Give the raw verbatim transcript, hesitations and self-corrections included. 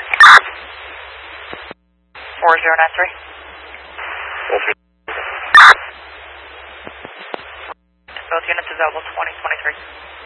four zero nine three. Both units available twenty twenty-three.